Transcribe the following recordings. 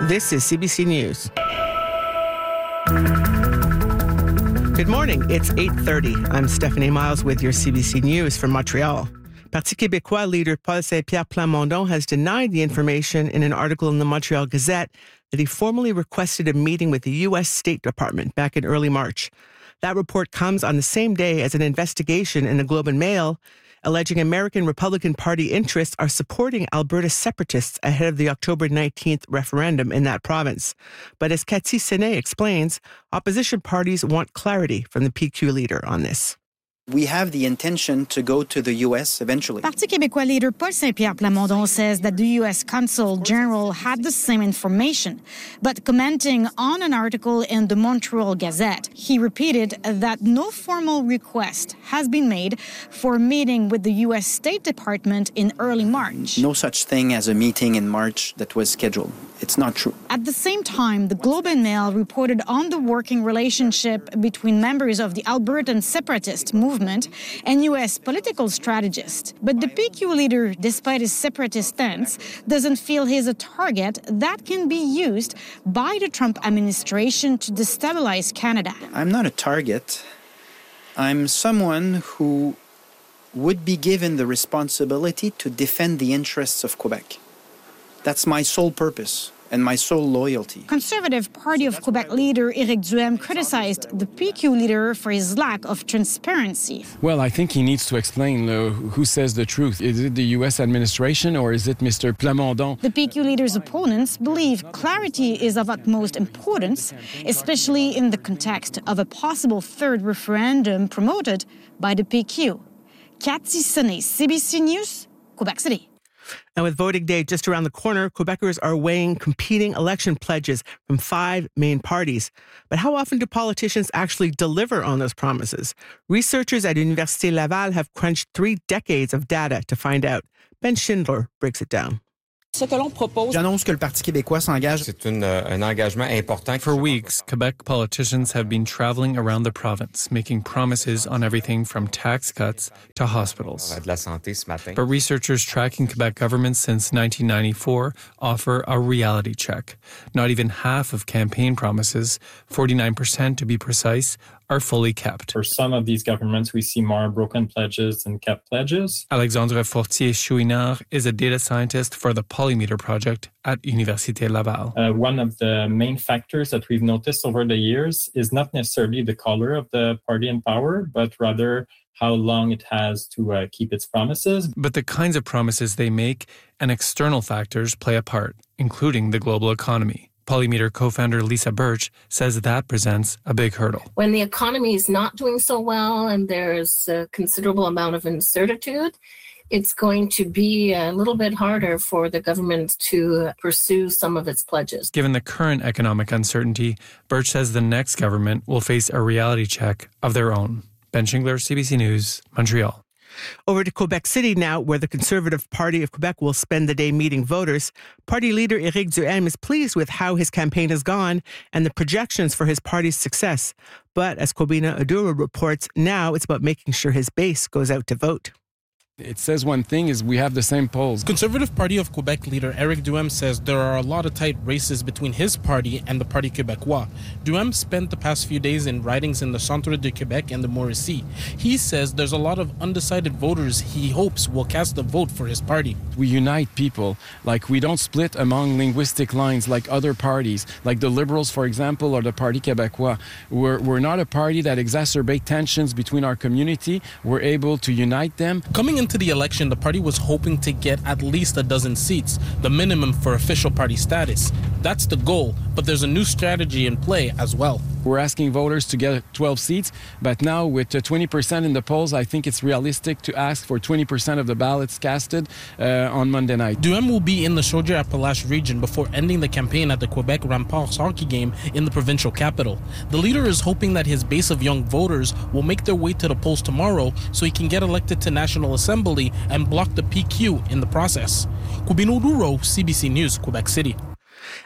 This is CBC News. Good morning. It's 8:30. I'm Stephanie Miles with your CBC News from Montreal. Parti Québécois leader Paul Saint-Pierre Plamondon has denied the information in an article in the Montreal Gazette that he formally requested a meeting with the U.S. State Department back in early March. That report comes on the same day as an investigation in the Globe and Mail alleging American Republican Party interests are supporting Alberta separatists ahead of the October 19th referendum in that province. But as Cathy Senet explains, opposition parties want clarity from the PQ leader on this. We have the intention to go to the U.S. eventually. Parti Québécois leader Paul Saint-Pierre Plamondon says that the U.S. Consul General had the same information. But commenting on an article in the Montreal Gazette, he repeated that no formal request has been made for a meeting with the U.S. State Department in early March. No such thing as a meeting in March that was scheduled. It's not true. At the same time, the Globe and Mail reported on the working relationship between members of the Albertan separatist movement and U.S. political strategist. But the PQ leader, despite his separatist stance, doesn't feel he's a target that can be used by the Trump administration to destabilize Canada. I'm not a target. I'm someone who would be given the responsibility to defend the interests of Quebec. That's my sole purpose and my sole loyalty. Conservative Party of Quebec leader Éric Duhaime criticized the PQ leader for his lack of transparency. Well, I think he needs to explain who says the truth. Is it the U.S. administration or is it Mr. Plamondon? The PQ leader's opponents believe clarity is of utmost importance, especially in the context of a possible third referendum promoted by the PQ. Cathy Senet, CBC News, Quebec City. Now, with voting day just around the corner, Quebecers are weighing competing election pledges from 5 main parties. But how often do politicians actually deliver on those promises? Researchers at Université Laval have crunched 3 decades of data to find out. Ben Schindler breaks it down. J'annonce que le Parti québécois s'engage. C'est un engagement important. For weeks, Quebec politicians have been traveling around the province, making promises on everything from tax cuts to hospitals. De la santé ce matin. But researchers tracking Quebec government since 1994 offer a reality check. Not even half of campaign promises, 49% to be precise, are fully kept. For some of these governments, we see more broken pledges than kept pledges. Alexandre Fortier-Chouinard is a data scientist for the Polymeter project at Université Laval. One of the main factors that we've noticed over the years is not necessarily the color of the party in power, but rather how long it has to keep its promises. But the kinds of promises they make and external factors play a part, including the global economy. Polymeter co-founder Lisa Birch says that presents a big hurdle. When the economy is not doing so well and there's a considerable amount of uncertainty, it's going to be a little bit harder for the government to pursue some of its pledges. Given the current economic uncertainty, Birch says the next government will face a reality check of their own. Ben Schindler, CBC News, Montreal. Over to Quebec City now, where the Conservative Party of Quebec will spend the day meeting voters. Party leader Éric Duhaime is pleased with how his campaign has gone and the projections for his party's success. But as Kobina Adura reports, now it's about making sure his base goes out to vote. It says one thing is we have the same polls. Conservative Party of Quebec leader Éric Duhaime says there are a lot of tight races between his party and the Parti Québécois. Duhaime spent the past few days in ridings in the Centre de Québec and the Mauricie. He says there's a lot of undecided voters he hopes will cast a vote for his party. We unite people. Like, we don't split among linguistic lines like other parties, like the Liberals, for example, or the Parti Québécois. We're not a party that exacerbate tensions between our community. We're able to unite them. Coming into the election, the party was hoping to get at least a dozen seats, the minimum for official party status. That's the goal, but there's a new strategy in play as well. We're asking voters to get 12 seats, but now with 20% in the polls, I think it's realistic to ask for 20% of the ballots casted on Monday night. Duhaime will be in the Chaudière-Appalaches region before ending the campaign at the Quebec Remparts hockey game in the provincial capital. The leader is hoping that his base of young voters will make their way to the polls tomorrow so he can get elected to National Assembly and block the PQ in the process. Kobina Adura, CBC News, Quebec City.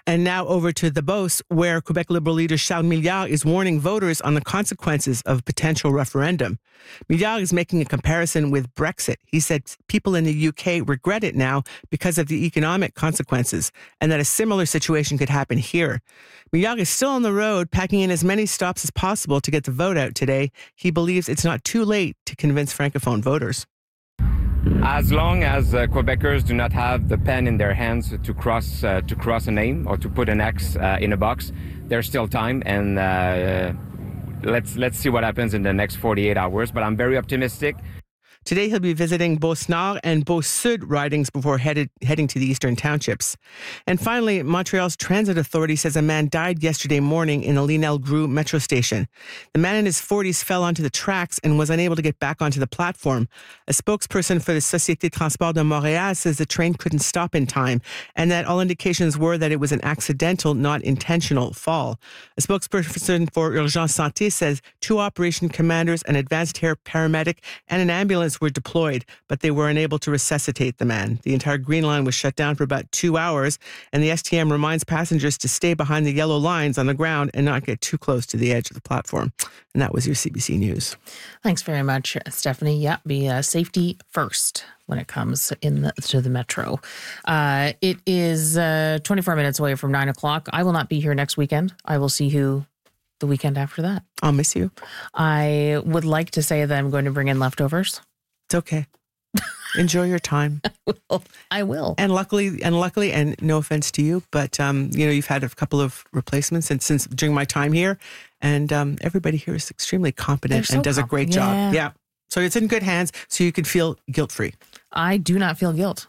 And now over to the Beauce, where Quebec Liberal leader Charles Milliard is warning voters on the consequences of a potential referendum. Milliard is making a comparison with Brexit. He said people in the UK regret it now because of the economic consequences, and that a similar situation could happen here. Milliard is still on the road, packing in as many stops as possible to get the vote out today. He believes it's not too late to convince Francophone voters. As long as Quebecers do not have the pen in their hands to cross a name or to put an X in a box, there's still time, and let's see what happens in the next 48 hours. But I'm very optimistic. Today, he'll be visiting Beauce Nord and Beauce Sud ridings before heading to the eastern townships. And finally, Montreal's Transit Authority says a man died yesterday morning in the Lionel-Groulx metro station. The man in his 40s fell onto the tracks and was unable to get back onto the platform. A spokesperson for the Société Transport de Montréal says the train couldn't stop in time and that all indications were that it was an accidental, not intentional fall. A spokesperson for Urgence Santé says 2 operation commanders, an advanced care paramedic, and an ambulance were deployed, but they were unable to resuscitate the man. The entire Green Line was shut down for about 2 hours, and the STM reminds passengers to stay behind the yellow lines on the ground and not get too close to the edge of the platform. And that was your CBC News. Thanks very much, Stephanie. Yeah, be safety first when it comes to the metro. It is 24 minutes away from 9 o'clock. I will not be here next weekend. I will see you the weekend after that. I'll miss you. I would like to say that I'm going to bring in leftovers. It's okay. Enjoy your time. I will. And luckily, and no offense to you, but you've had a couple of replacements since during my time here, and everybody here is extremely competent and does a great job. Yeah. So it's in good hands, so you can feel guilt-free. I do not feel guilt.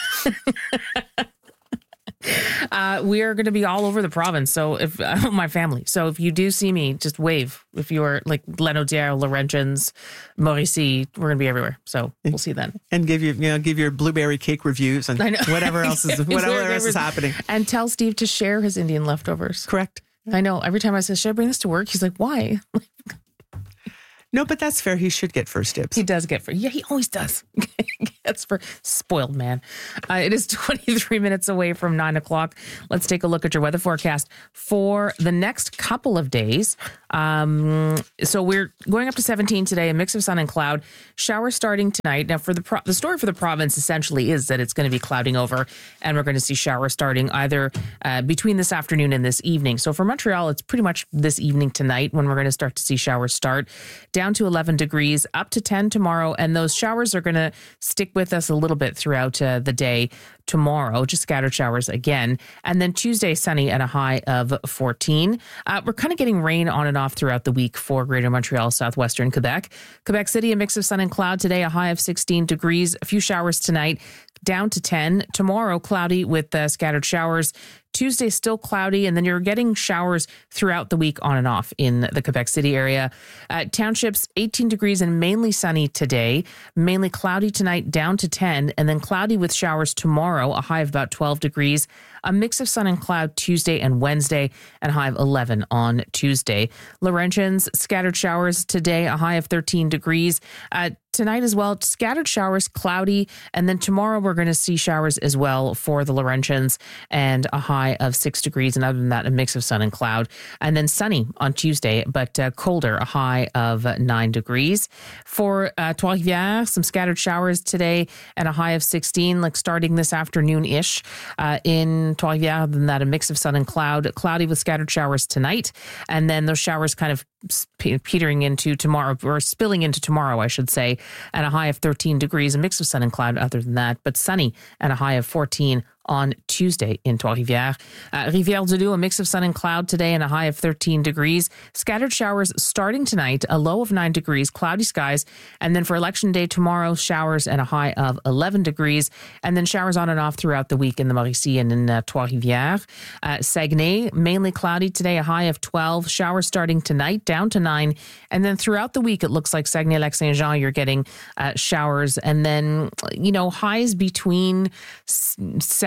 We are going to be all over the province. So if my family, so if you do see me, just wave. If you're like Lanaudière, Laurentians, Mauricie, we're going to be everywhere. So we'll see then. And give your blueberry cake reviews and whatever else is happening. And tell Steve to share his Indian leftovers. Correct. I know. Every time I say, should I bring this to work? He's like, why? No, but that's fair. He should get first dibs. He does get first. Yeah, he always does. That's for spoiled man. It is 23 minutes away from 9 o'clock. Let's take a look at your weather forecast for the next couple of days. So we're going up to 17 today, a mix of sun and cloud. Showers starting tonight. Now, for the story for the province essentially is that it's going to be clouding over, and we're going to see showers starting either between this afternoon and this evening. So for Montreal, it's pretty much this evening tonight when we're going to start to see showers start. Down to 11 degrees, up to 10 tomorrow, and those showers are going to stick with us a little bit throughout the day tomorrow, just scattered showers again. And then Tuesday, sunny at a high of 14. We're kind of getting rain on and off throughout the week for Greater Montreal, southwestern Quebec. Quebec City, a mix of sun and cloud today, a high of 16 degrees, a few showers tonight, down to 10. Tomorrow, cloudy with scattered showers. Tuesday, still cloudy, and then you're getting showers throughout the week on and off in the Quebec City area. Townships, 18 degrees and mainly sunny today. Mainly cloudy tonight, down to 10, and then cloudy with showers tomorrow, a high of about 12 degrees. A mix of sun and cloud Tuesday and Wednesday, and a high of 11 on Tuesday. Laurentians, scattered showers today, a high of 13 degrees. Tonight as well, scattered showers, cloudy, and then tomorrow we're going to see showers as well for the Laurentians, and a high of 6 degrees, and other than that, a mix of sun and cloud. And then sunny on Tuesday, but colder, a high of 9 degrees. For Trois-Rivières, some scattered showers today, and a high of 16, like starting this afternoon-ish. In Trois-Rivières, other than that, a mix of sun and cloud, cloudy with scattered showers tonight, and then those showers kind of petering into tomorrow, or spilling into tomorrow, I should say, and a high of 13 degrees, a mix of sun and cloud other than that, but sunny and a high of 14 on Tuesday in Trois-Rivières. Rivière-du-Loup, a mix of sun and cloud today and a high of 13 degrees. Scattered showers starting tonight, a low of 9 degrees, cloudy skies. And then for Election Day tomorrow, showers and a high of 11 degrees. And then showers on and off throughout the week in the Mauricie and in Trois-Rivières. Saguenay, mainly cloudy today, a high of 12. Showers starting tonight, down to 9. And then throughout the week, it looks like Saguenay-Lac-Saint-Jean, you're getting showers. And then, highs between 7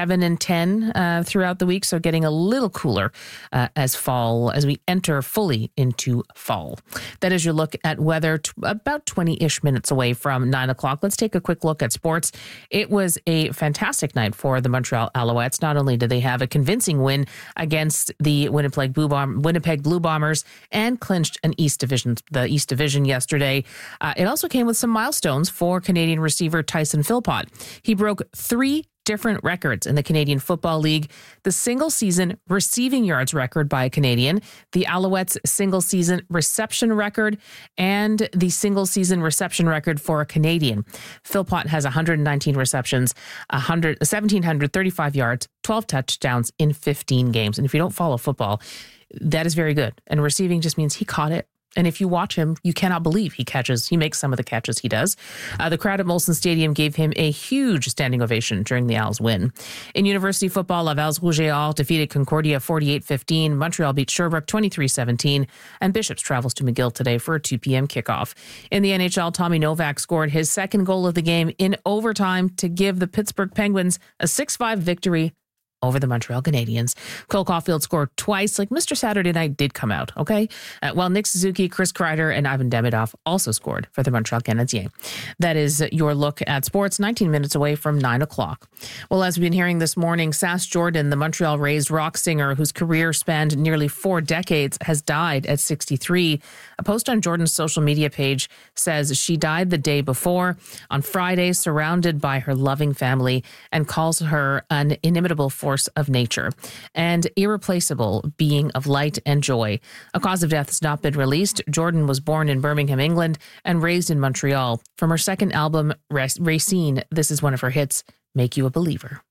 7 and 10 throughout the week, so getting a little cooler as we enter fully into fall. That is your look at weather, about 20-ish minutes away from 9 o'clock. Let's take a quick look at sports. It was a fantastic night for the Montreal Alouettes. Not only did they have a convincing win against the Winnipeg Blue Bombers and clinched the East Division yesterday, it also came with some milestones for Canadian receiver Tyson Philpott. He broke 3 different records in the Canadian Football League: the single-season receiving yards record by a Canadian, the Alouettes' single-season reception record, and the single-season reception record for a Canadian. Philpott has 119 receptions, 1,735 yards, 12 touchdowns in 15 games. And if you don't follow football, that is very good. And receiving just means he caught it. And if you watch him, you cannot believe he makes some of the catches he does. The crowd at Molson Stadium gave him a huge standing ovation during the Als win. In university football, Laval's Rouge et Or defeated Concordia 48-15. Montreal beat Sherbrooke 23-17. And Bishops travels to McGill today for a 2 p.m. kickoff. In the NHL, Tommy Novak scored his second goal of the game in overtime to give the Pittsburgh Penguins a 6-5 victory over the Montreal Canadiens. Cole Caulfield scored twice, like Mr. Saturday Night did come out, okay? While Nick Suzuki, Chris Kreider, and Ivan Demidov also scored for the Montreal Canadiens. That is your look at sports, 19 minutes away from 9 o'clock. Well, as we've been hearing this morning, Sass Jordan, the Montreal-raised rock singer whose career spanned nearly 4 decades, has died at 63. A post on Jordan's social media page says she died the day before, on Friday, surrounded by her loving family, and calls her an inimitable force of nature and irreplaceable being of light and joy. A cause of death has not been released. Jordan was born in Birmingham, England, and raised in Montreal. From her second album, Racine, this is one of her hits, Make You a Believer.